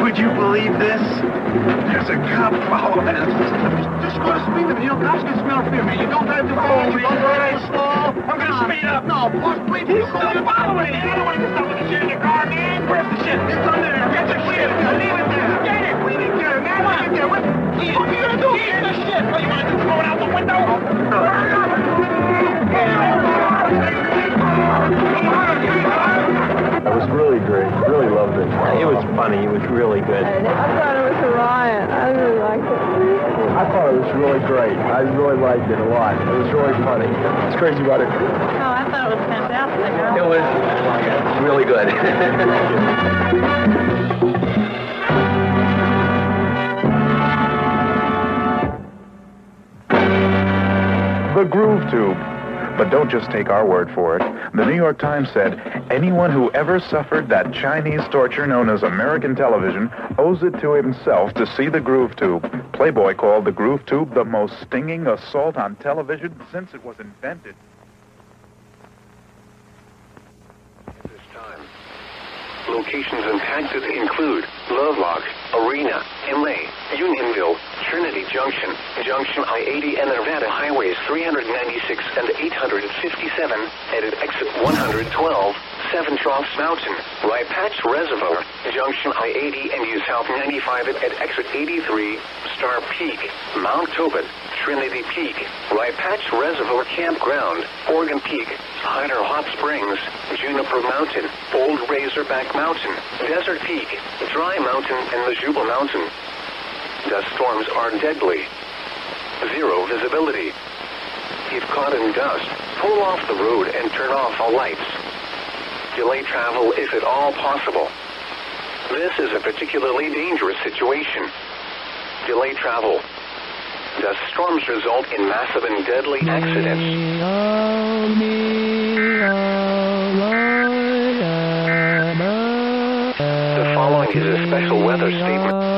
Would you believe this? There's a cop following us. Just go to speed limit. You know, cops can smell fear, man. You don't drive too fast. You don't drive slow. I'm going to speed up. No, boss, please. He's still following. I don't want to get stuck with the shit in your car, man. Where's the shit? It's under there. Get the shit. Leave it there. Get it. We didn't get it, man. Leave it there. What are you going to do? Get the shit. What, you want to do? Throw it out the window? It was really great. Really loved it. It was funny. It was really good. I thought it was a riot. I really liked it. I thought it was really great. I really liked it a lot. It was really funny. It's crazy about it. Oh, I thought it was fantastic. It was really good. The Groove Tube. But don't just take our word for it. The New York Times said, anyone who ever suffered that Chinese torture known as American television owes it to himself to see the Groove Tube. Playboy called the Groove Tube the most stinging assault on television since it was invented. This time, locations impacted include Lovelock, Arena, Inlay, Unionville, Trinity Junction, Junction I-80 and Nevada Highways 396 and 857, and at exit 112, Seven Troughs Mountain, Rye Patch Reservoir, Junction I-80 and U South 95 at exit 83, Star Peak, Mount Tobin, Trinity Peak, Rye Patch Reservoir Campground, Oregon Peak, Hyder Hot Springs, Juniper Mountain, Old Razorback Mountain, Desert Peak, Dry Mountain, and the Jubal Mountain. Dust storms are deadly. Zero visibility. If caught in dust, pull off the road and turn off all lights. Delay travel if at all possible. This is a particularly dangerous situation. Delay travel. Dust storms result in massive and deadly accidents. The following is a special weather statement.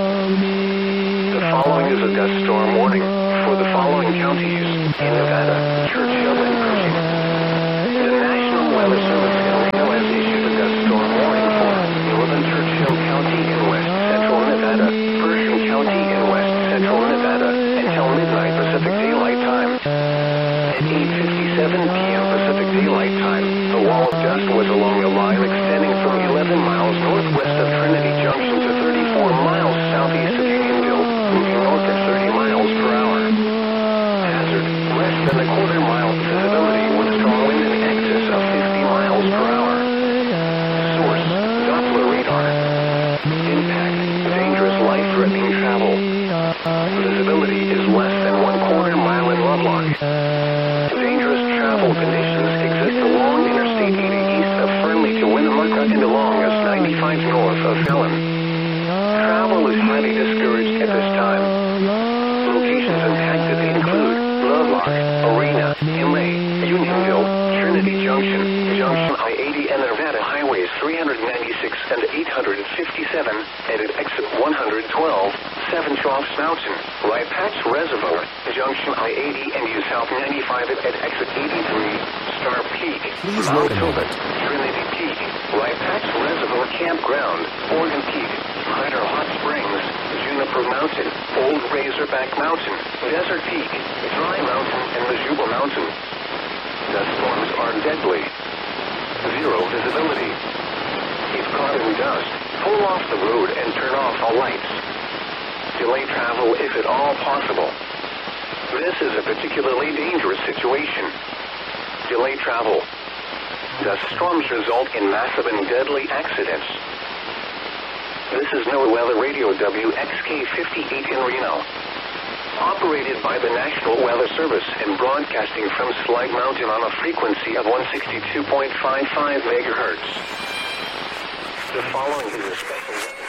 The following is a dust storm warning for the following counties in Nevada, Churchill, and Pershing. The National Weather Service in Reno has issued a dust storm warning for northern Churchill County in west central Nevada, Pershing County in west central Nevada, until midnight Pacific Daylight Time. At 8:57 p.m. Pacific Daylight Time, a wall of dust was along a line extending from 11 miles northwest of Trinity Junction to 34 miles southeast of Unionville, moving north at 30 miles per hour. Hazard, less than a quarter mile visibility with strong wind in excess of 50 miles per hour. Source, Doppler radar. Impact, dangerous life-threatening travel. Visibility is less than 1/4 mile in Lovelock. Dangerous travel conditions exist along Interstate 80 east of Fernley to Winnemucca and along US 95 north of Helen. Travel is highly discouraged at this time. Locations impacted include Lovelock, Arena, Inlay, Unionville, Trinity Junction, Junction I-80 and Nevada Highways 396 and 857, and at exit 112, Seven Troughs Mountain, Rye Patch Reservoir, Junction I-80 and U South 95 at exit 83, Star Peak, Mount Tobin, Trinity Peak, Rye Patch Reservoir Campground, Oregon Peak, Hyder Hot Springs, Juniper Mountain, Old Razorback Mountain, Desert Peak, Dry Mountain, and the Jubal Mountain. Dust storms are deadly. Zero visibility. If caught in dust, pull off the road and turn off all lights. Delay travel if at all possible. This is a particularly dangerous situation. Delay travel. Dust storms result in massive and deadly accidents. This is NOAA Weather Radio WXK-58 in Reno. Operated by the National Weather Service and broadcasting from Slide Mountain on a frequency of 162.55 megahertz. The following is a special...